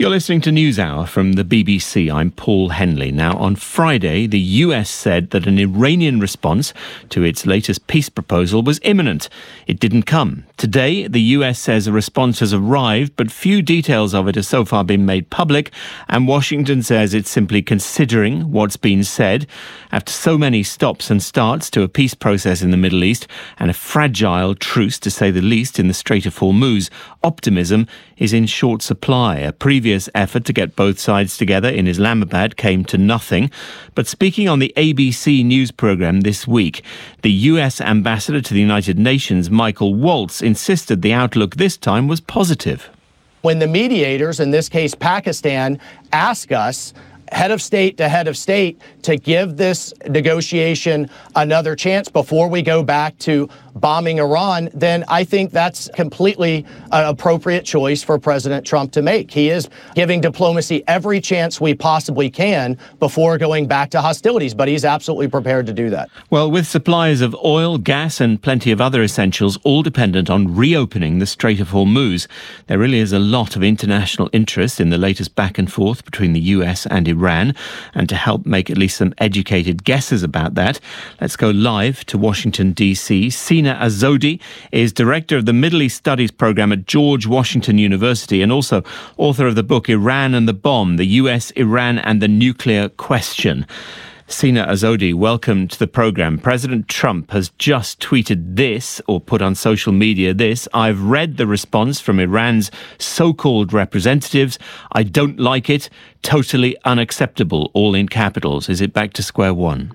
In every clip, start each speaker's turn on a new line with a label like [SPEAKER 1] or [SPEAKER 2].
[SPEAKER 1] You're listening to NewsHour from the BBC. I'm Paul Henley. Now, on Friday, the US said that an Iranian response to its latest peace proposal was imminent. It didn't come. Today, the US says a response has arrived, but few details of it have so far been made public, and Washington says it's simply considering what's been said. After so many stops and starts to a peace process in the Middle East and a fragile truce, to say the least, in the Strait of Hormuz, optimism is in short supply. A previous effort to get both sides together in Islamabad came to nothing. But speaking on the ABC News programme this week, the US ambassador to the United Nations, Michael Waltz, insisted the outlook this time was positive.
[SPEAKER 2] When the mediators, in this case Pakistan, ask us, head of state to head of state, to give this negotiation another chance before we go back to bombing Iran, then I think that's completely an appropriate choice for President Trump to make. He is giving diplomacy every chance we possibly can before going back to hostilities, but he's absolutely prepared to do that.
[SPEAKER 1] Well, with supplies of oil, gas and plenty of other essentials all dependent on reopening the Strait of Hormuz, there really is a lot of international interest in the latest back and forth between the US and Iran. And to help make at least some educated guesses about that, let's go live to Washington, D.C. Sina Azodi is Director of the Middle East Studies Program at George Washington University and also author of the book Iran and the Bomb, the US, Iran and the Nuclear Question. Sina Azodi, welcome to the program. President Trump has just tweeted this, or put on social media this: "I've read the response from Iran's so-called representatives. I don't like it. Totally unacceptable," all in capitals. Is it back to square one?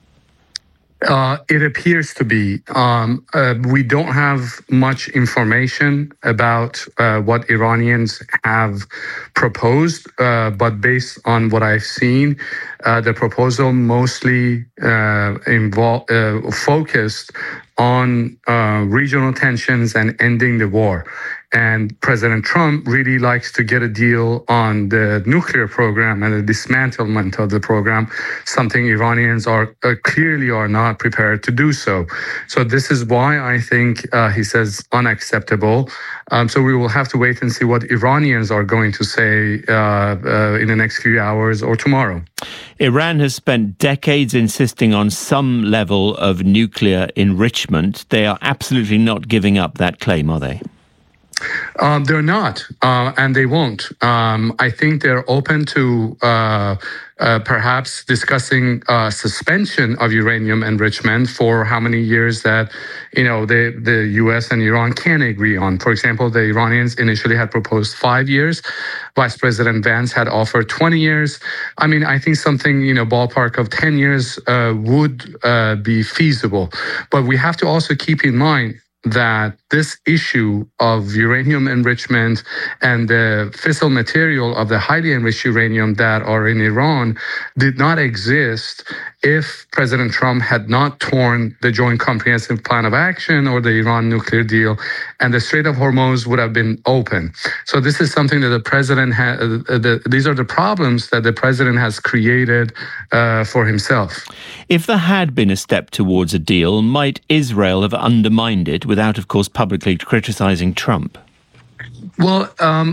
[SPEAKER 3] It appears to be. We don't have much information about what Iranians have proposed, but based on what I've seen, the proposal mostly focused on regional tensions and ending the war. And President Trump really likes to get a deal on the nuclear program and the dismantlement of the program, something Iranians are clearly are not prepared to do so. So this is why I think he says unacceptable. So we will have to wait and see what Iranians are going to say in the next few hours or tomorrow.
[SPEAKER 1] Iran has spent decades insisting on some level of nuclear enrichment. They are absolutely not giving up that claim, are they?
[SPEAKER 3] They're not, and they won't. I think they're open to perhaps discussing suspension of uranium enrichment for how many years that, the U.S. and Iran can agree on. For example, the Iranians initially had proposed 5 years. Vice President Vance had offered 20 years. I mean, I think something, ballpark of 10 years would be feasible. But we have to also keep in mind that this issue of uranium enrichment and the fissile material of the highly enriched uranium that are in Iran did not exist if President Trump had not torn the Joint Comprehensive Plan of Action or the Iran nuclear deal, and the Strait of Hormuz would have been open. So this is something that the president these are the problems that the president has created for himself.
[SPEAKER 1] If there had been a step towards a deal, might Israel have undermined it without, of course, publicly criticizing Trump?
[SPEAKER 3] Well,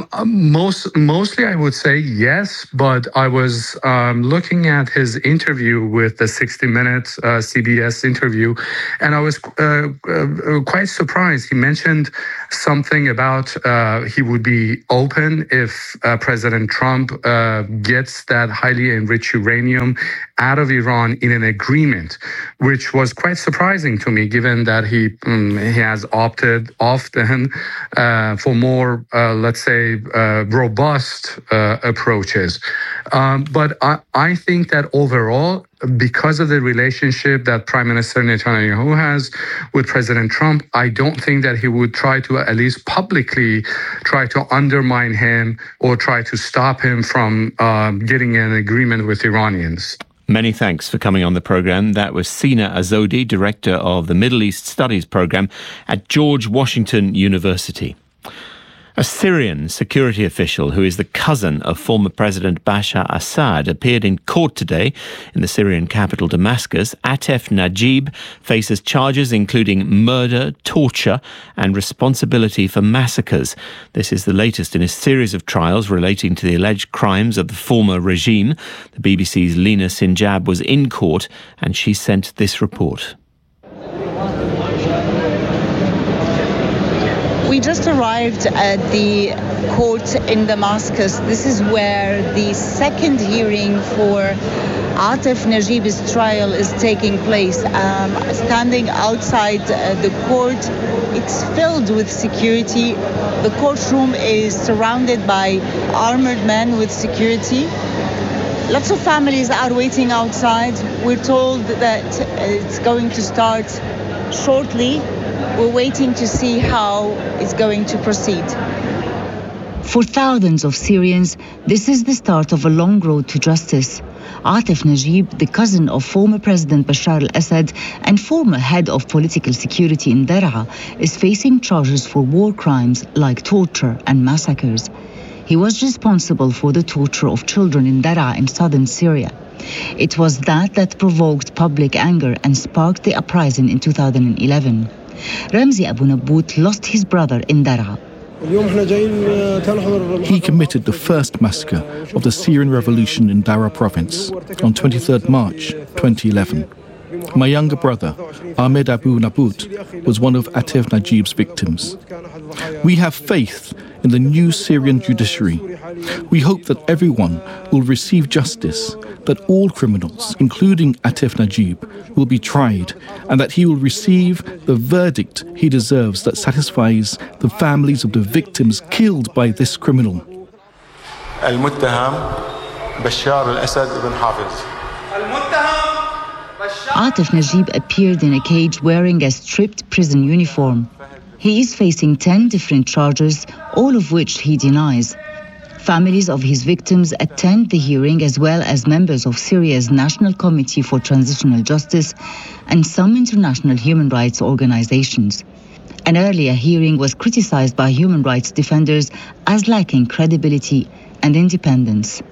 [SPEAKER 3] mostly I would say yes, but I was looking at his interview with the 60 Minutes CBS interview, and I was quite surprised. He mentioned something about he would be open if President Trump gets that highly enriched uranium out of Iran in an agreement, which was quite surprising to me, given that he has opted often for more, let's say, robust approaches. But I think that overall, because of the relationship that Prime Minister Netanyahu has with President Trump, I don't think that he would try to, at least publicly, try to undermine him or try to stop him from getting an agreement with Iranians.
[SPEAKER 1] Many thanks for coming on the programme. That was Sina Azodi, Director of the Middle East Studies Programme at George Washington University. A Syrian security official who is the cousin of former President Bashar Assad appeared in court today in the Syrian capital Damascus. Atef Najib faces charges including murder, torture and responsibility for massacres. This is the latest in a series of trials relating to the alleged crimes of the former regime. The BBC's Lina Sinjab was in court and she sent this report.
[SPEAKER 4] We just arrived at the court in Damascus. This is where the second hearing for Atef Najib's trial is taking place. Standing outside the court, it's filled with security. The courtroom is surrounded by armored men with security. Lots of families are waiting outside. We're told that it's going to start shortly. We're waiting to see how it's going to proceed.
[SPEAKER 5] For thousands of Syrians, this is the start of a long road to justice. Atef Najib, the cousin of former President Bashar al-Assad and former head of political security in Daraa, is facing charges for war crimes like torture and massacres. He was responsible for the torture of children in Daraa in southern Syria. It was that provoked public anger and sparked the uprising in 2011. Ramzi Abu Nabbout lost his brother in Daraa.
[SPEAKER 6] He committed the first massacre of the Syrian revolution in Daraa province on 23rd March 2011. My younger brother, Ahmed Abu Nabbout, was one of Atef Najib's victims. We have faith in the new Syrian judiciary. We hope that everyone will receive justice, that all criminals, including Atef Najib, will be tried, and that he will receive the verdict he deserves that satisfies the families of the victims killed by this criminal.
[SPEAKER 5] Atef Najib appeared in a cage wearing a stripped prison uniform. He is facing 10 different charges, all of which he denies. Families of his victims attend the hearing, as well as members of Syria's National Committee for Transitional Justice and some international human rights organizations. An earlier hearing was criticized by human rights defenders as lacking credibility and independence.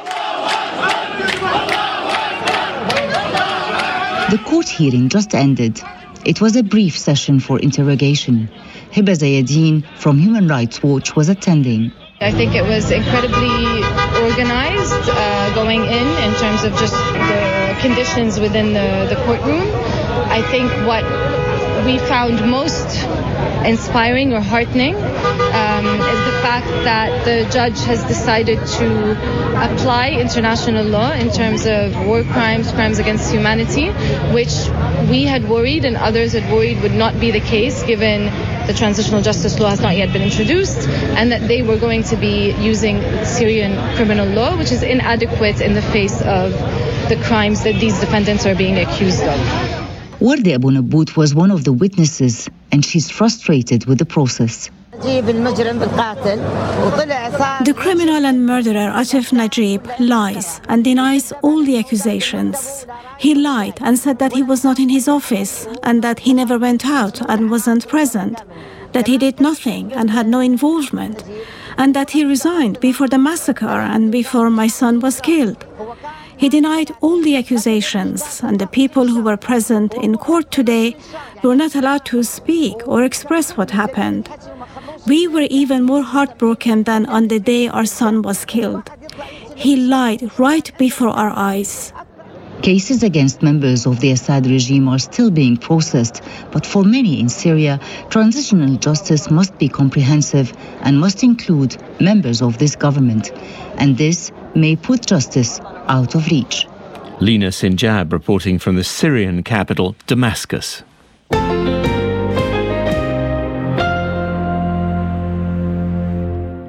[SPEAKER 5] The court hearing just ended. It was a brief session for interrogation. Hiba Zayedin from Human Rights Watch was attending.
[SPEAKER 7] I think it was incredibly organized going in terms of just the conditions within the courtroom. I think what we found most inspiring or heartening is the fact that the judge has decided to apply international law in terms of war crimes, crimes against humanity, which we had worried and others had worried would not be the case given the transitional justice law has not yet been introduced, and that they were going to be using Syrian criminal law, which is inadequate in the face of the crimes that these defendants are being accused of.
[SPEAKER 5] Wardi Abu Nabbout was one of the witnesses, and she's frustrated with the process.
[SPEAKER 8] The criminal and murderer Atef Najib lies and denies all the accusations. He lied and said that he was not in his office and that he never went out and wasn't present, that he did nothing and had no involvement, and that he resigned before the massacre and before my son was killed. He denied all the accusations, and the people who were present in court today were not allowed to speak or express what happened. We were even more heartbroken than on the day our son was killed. He lied right before our eyes.
[SPEAKER 5] Cases against members of the Assad regime are still being processed, but for many in Syria, transitional justice must be comprehensive and must include members of this government. And this may put justice out of reach.
[SPEAKER 1] Lina Sinjab reporting from the Syrian capital, Damascus.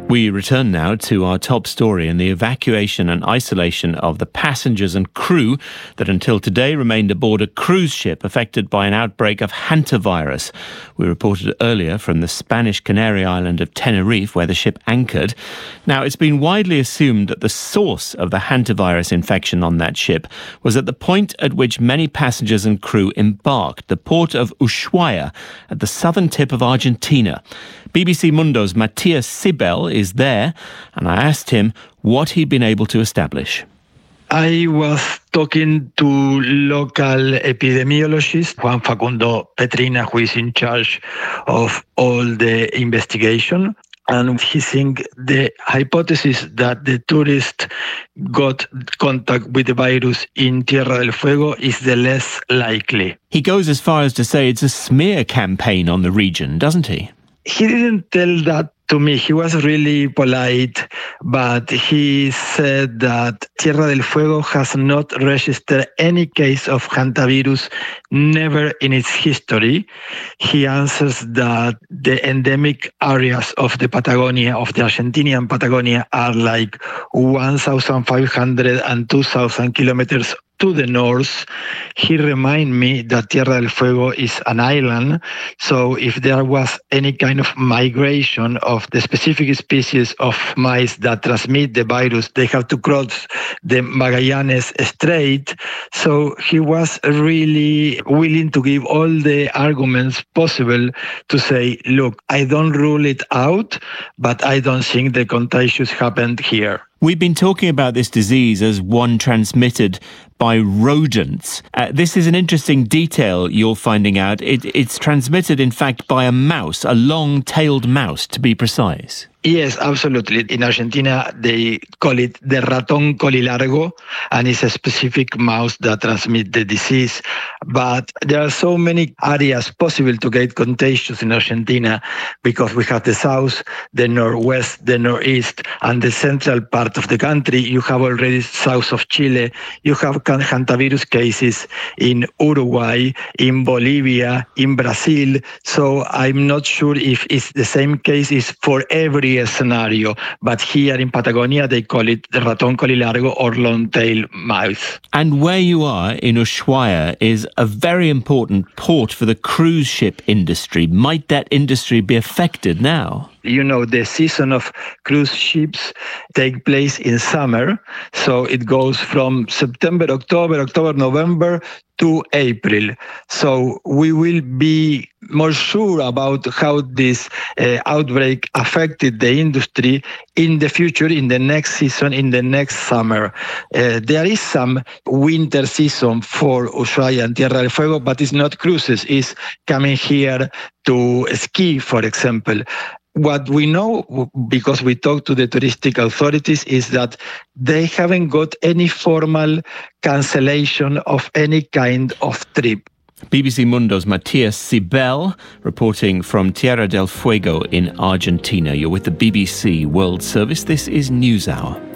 [SPEAKER 1] We return now to our top story in the evacuation and isolation of the passengers and crew that until today remained aboard a cruise ship affected by an outbreak of hantavirus. We reported earlier from the Spanish Canary island of Tenerife, where the ship anchored. Now, it's been widely assumed that the source of the hantavirus infection on that ship was at the point at which many passengers and crew embarked, the port of Ushuaia at the southern tip of Argentina. BBC Mundo's Matías Sibel is there, and I asked him what he'd been able to establish.
[SPEAKER 9] I was talking to local epidemiologist Juan Facundo Petrina, who is in charge of all the investigation. And he thinks the hypothesis that the tourist got contact with the virus in Tierra del Fuego is the less likely.
[SPEAKER 1] He goes as far as to say it's a smear campaign on the region, doesn't he?
[SPEAKER 9] He didn't tell that to me. He was really polite, but he said that Tierra del Fuego has not registered any case of hantavirus, never in its history. He answers that the endemic areas of the Patagonia, of the Argentinian Patagonia, are like 1,500 and 2,000 kilometers to the north. He reminded me that Tierra del Fuego is an island, so if there was any kind of migration of the specific species of mice that transmit the virus, they have to cross the Magallanes Strait. So he was really willing to give all the arguments possible to say, look, I don't rule it out, but I don't think the contagious happened here.
[SPEAKER 1] We've been talking about this disease as one transmitted by rodents. This is an interesting detail you're finding out. It's transmitted, in fact, by a mouse, a long-tailed mouse, to be precise.
[SPEAKER 9] Yes, absolutely. In Argentina, they call it the ratón colilargo, and it's a specific mouse that transmits the disease. But there are so many areas possible to get contagious in Argentina because we have the south, the northwest, the northeast, and the central part of the country. You have already south of Chile. You have hantavirus cases in Uruguay, in Bolivia, in Brazil. So I'm not sure if it's the same cases for every scenario, but here in Patagonia they call it the ratón colilargo or long-tailed mouse.
[SPEAKER 1] And where you are in Ushuaia is a very important port for the cruise ship industry. Might that industry be affected now?
[SPEAKER 9] You know, the season of cruise ships take place in summer, so it goes from September, October, November to April. So we will be more sure about how this outbreak affected the industry in the future, in the next season, in the next summer. There is some winter season for Ushuaia and Tierra del Fuego, but it's not cruises. It's coming here to ski, for example. What we know, because we talked to the touristic authorities, is that they haven't got any formal cancellation of any kind of trip.
[SPEAKER 1] BBC Mundo's Matías Sibel reporting from Tierra del Fuego in Argentina. You're with the BBC World Service. This is NewsHour.